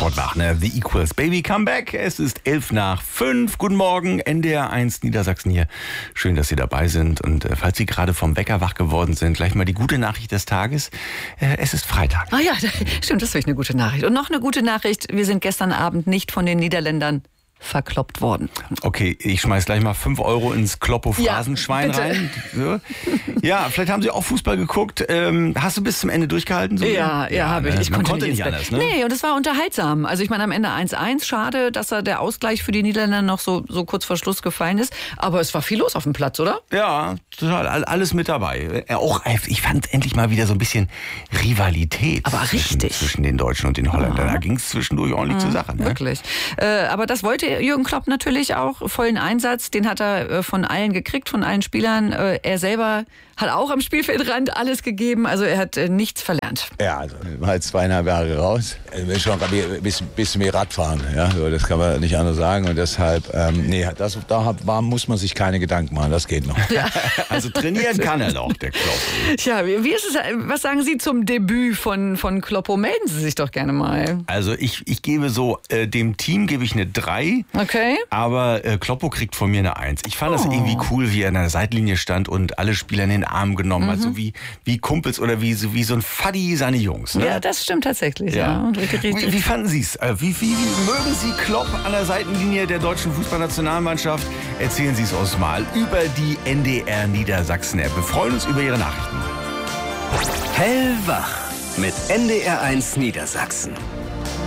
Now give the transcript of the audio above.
sofort wach, ne? The Equals Baby Comeback. Es ist 11:05. Guten Morgen, NDR 1 Niedersachsen hier. Schön, dass Sie dabei sind. Und falls Sie gerade vom Wecker wach geworden sind, gleich mal die gute Nachricht des Tages. Es ist Freitag. Ah ja, stimmt, das ist wirklich eine gute Nachricht. Und noch eine gute Nachricht, wir sind gestern Abend nicht von den Niederländern verkloppt worden. Okay, ich schmeiß gleich mal 5 Euro ins Kloppo-Phrasenschwein rein. So. Ja, vielleicht haben Sie auch Fußball geguckt. Hast du bis zum Ende durchgehalten? So? Ja, habe ich. Ich konnte nicht anders, ne? Nee, und es war unterhaltsam. Also ich meine, am Ende 1:1. Schade, dass der Ausgleich für die Niederländer noch so kurz vor Schluss gefallen ist. Aber es war viel los auf dem Platz, oder? Ja, total. Alles mit dabei. Auch, ich fand endlich mal wieder so ein bisschen Rivalität zwischen den Deutschen und den Holländern. Da ging es zwischendurch ordentlich zur Sache. Ne? Wirklich. Aber das wollte Jürgen Klopp natürlich auch. Vollen Einsatz, den hat er von allen gekriegt, von allen Spielern. Er selber hat auch am Spielfeldrand alles gegeben. Also er hat nichts verlernt. Ja, also war jetzt 2,5 Jahre raus. Ich will schon ein bisschen mehr Radfahren. Ja? So, das kann man nicht anders sagen. Und deshalb, muss man sich keine Gedanken machen. Das geht noch. Ja. Also trainieren kann er noch, der Klopp. Tja, wie ist es? Was sagen Sie zum Debüt von Kloppo? Melden Sie sich doch gerne mal. Also ich gebe so, dem Team gebe ich eine 3. Okay. Aber Kloppo kriegt von mir eine 1. Ich fand das irgendwie cool, wie er an der Seitenlinie stand und alle Spieler in den Arm genommen hat. So wie Kumpels oder wie so ein Faddy seine Jungs. Ne? Ja, das stimmt tatsächlich. Ja. Und wie fanden Sie es? Wie mögen Sie Klopp an der Seitenlinie der deutschen Fußballnationalmannschaft? Erzählen Sie es uns mal über die NDR Niedersachsen-App. Wir freuen uns über Ihre Nachrichten. Hellwach mit NDR 1 Niedersachsen.